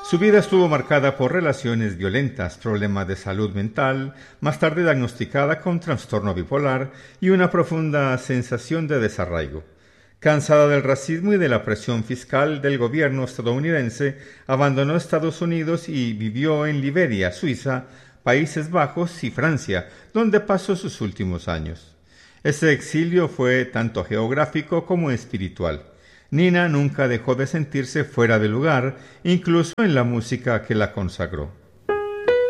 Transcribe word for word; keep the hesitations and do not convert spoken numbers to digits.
Su vida estuvo marcada por relaciones violentas, problemas de salud mental, más tarde diagnosticada con trastorno bipolar y una profunda sensación de desarraigo. Cansada del racismo y de la presión fiscal del gobierno estadounidense, abandonó Estados Unidos y vivió en Liberia, Suiza, Países Bajos y Francia, donde pasó sus últimos años. Ese exilio fue tanto geográfico como espiritual. Nina nunca dejó de sentirse fuera de lugar, incluso en la música que la consagró.